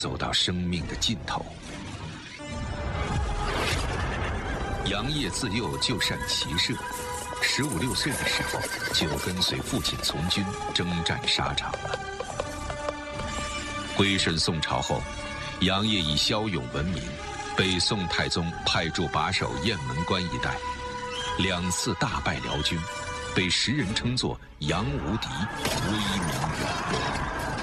走到生命的尽头。杨业自幼就善骑射，15、16岁的时候就跟随父亲从军征战沙场了。归顺宋朝后，杨业以骁勇闻名，被宋太宗派驻把守雁门关一带，2次大败辽军，被时人称作杨无敌，威名远播。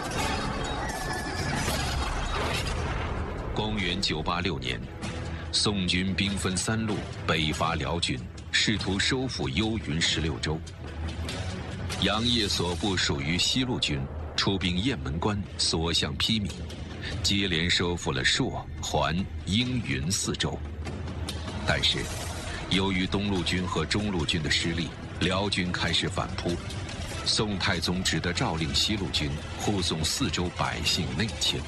公元986年，宋军兵分3路北伐辽军，试图收复幽云16州。杨业所部属于西路军出兵雁门关，所向披靡，接连收复了朔、环、应云4州。但是，由于东路军和中路军的失利，辽军开始反扑，宋太宗只得诏令西路军护送4州百姓内迁。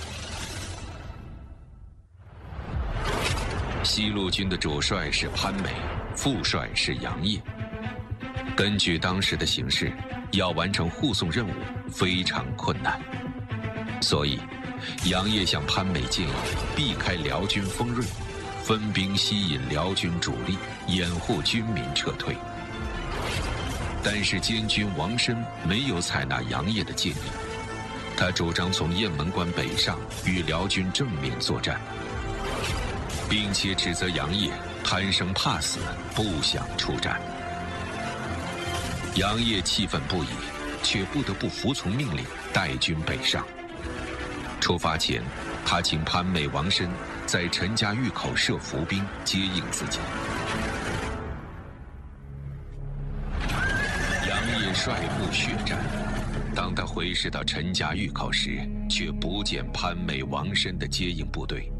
西路军的主帅是潘美，副帅是杨业。根据当时的形势，要完成护送任务非常困难，所以杨业向潘美建议避开辽军锋锐，分兵吸引辽军主力，掩护军民撤退。但是监军王申没有采纳杨业的建议，他主张从雁门关北上与辽军正面作战，并且指责杨业贪生怕死，不想出战。杨业气愤不已，却不得不服从命令，带军北上。出发前，他请潘美、王申在陈家峪口设伏兵接应自己。杨业率部血战，当他回师到陈家峪口时，却不见潘美、王申的接应部队。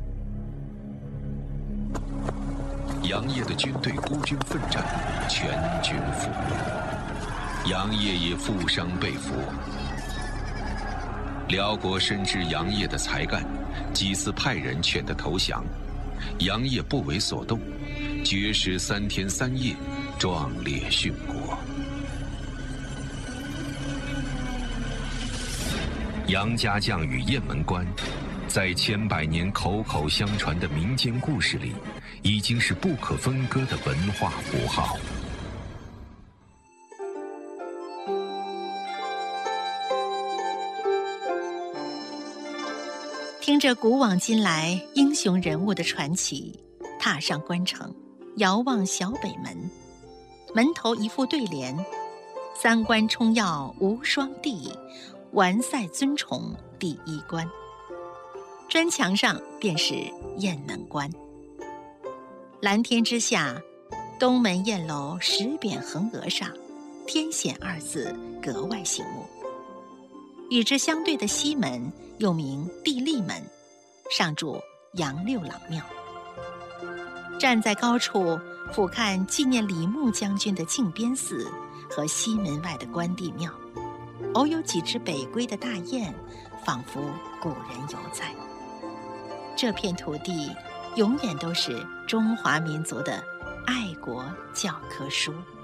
杨业的军队孤军奋战，全军覆没，杨业也负伤被俘。辽国深知杨业的才干，几次派人劝他投降，杨业不为所动，绝食3天3夜，壮烈殉国。杨家将与雁门关，在千百年口口相传的民间故事里，已经是不可分割的文化符号。 听着古往今来英雄人物的传奇，踏上关城，遥望小北门，门头一副对联：3关冲要无双地，完赛尊崇第1关。砖墙上便是雁门关。蓝天之下，东门雁楼石匾横额上，天险2字格外醒目。与之相对的西门又名地利门，上筑杨六郎庙。站在高处俯瞰纪念李牧将军的靖边寺和西门外的关帝庙，偶有几只北归的大雁，仿佛古人犹在。这片土地永远都是中华民族的爱国教科书。